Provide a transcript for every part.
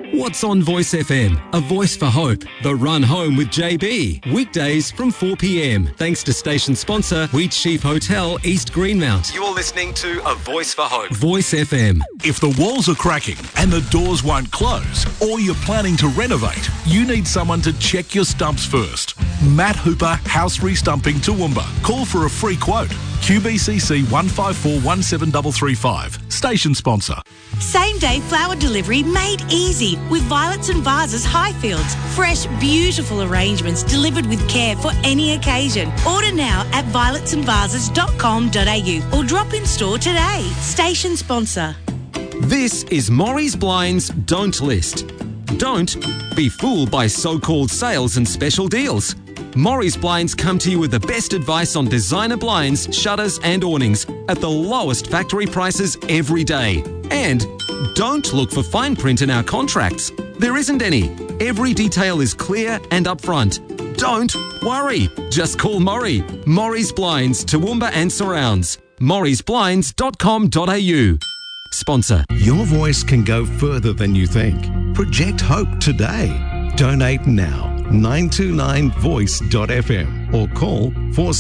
What's on Voice FM? A voice for hope. The Run Home with JB. Weekdays from 4 p.m. Thanks to station sponsor Wheatsheaf Hotel, East Greenmount. You're listening to A Voice for Hope. Voice FM. If the walls are cracking and the doors won't close, or you're planning to renovate, you need someone to check your stumps first. Matt Hooper, House Restumping Toowoomba. Call for a free quote. QBCC 154-17335. Station sponsor. Same-day flower delivery made easy with Violets and Vases Highfields. Fresh, beautiful arrangements delivered with care for any occasion. Order now at violetsandvases.com.au or drop in store today. Station sponsor. This is Maury's Blinds Don't List. Don't be fooled by so-called sales and special deals. Maury's Blinds come to you with the best advice on designer blinds, shutters and awnings at the lowest factory prices every day. And don't look for fine print in our contracts. There isn't any. Every detail is clear and upfront. Don't worry. Just call Maury. Maury's Blinds, Toowoomba and surrounds. maurysblinds.com.au. Sponsor. Your voice can go further than you think. Project hope today. Donate now. 929voice.fm or call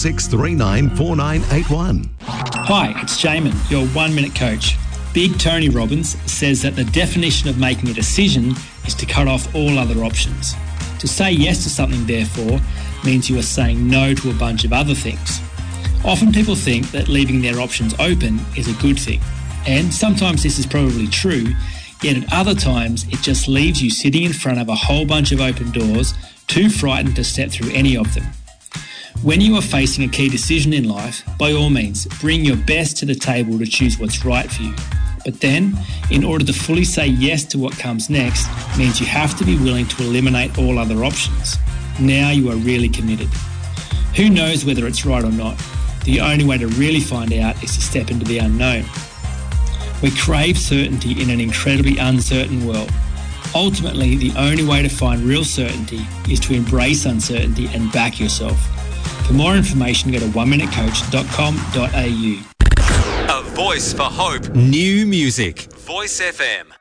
46394981. Hi, it's Jamin, your 1 Minute Coach. Big Tony Robbins says that the definition of making a decision is to cut off all other options. To say yes to something, therefore, means you are saying no to a bunch of other things. Often people think that leaving their options open is a good thing, and sometimes this is probably true, yet at other times it just leaves you sitting in front of a whole bunch of open doors, too frightened to step through any of them. When you are facing a key decision in life, by all means, bring your best to the table to choose what's right for you. But then, in order to fully say yes to what comes next, means you have to be willing to eliminate all other options. Now you are really committed. Who knows whether it's right or not? The only way to really find out is to step into the unknown. We crave certainty in an incredibly uncertain world. Ultimately, the only way to find real certainty is to embrace uncertainty and back yourself. For more information, go to oneminutecoach.com.au. A voice for hope. New music. Voice FM.